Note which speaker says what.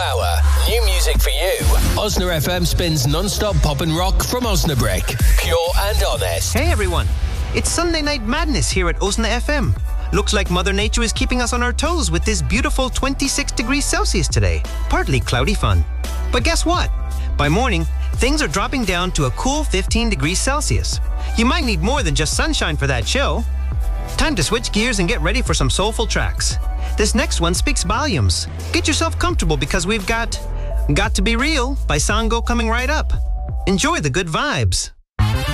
Speaker 1: hour. New music for you. Osna FM spins non-stop pop and rock from Osnabrück. Pure and honest.
Speaker 2: Hey everyone, it's Sunday Night Madness here at Osna FM. Looks like Mother Nature is keeping us on our toes with this beautiful 26 degrees Celsius today. Partly cloudy fun. But guess what? By morning, things are dropping down to a cool 15 degrees Celsius. You might need more than just sunshine for that chill. Time to switch gears and get ready for some soulful tracks. This next one speaks volumes. Get yourself comfortable because we've got to Be Real by Sango coming right up. Enjoy the good vibes.